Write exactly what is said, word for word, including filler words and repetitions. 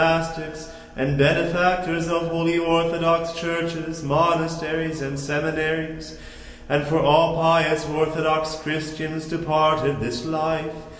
monastics, and benefactors of holy Orthodox churches, monasteries, and seminaries, and for all pious Orthodox Christians departed this life,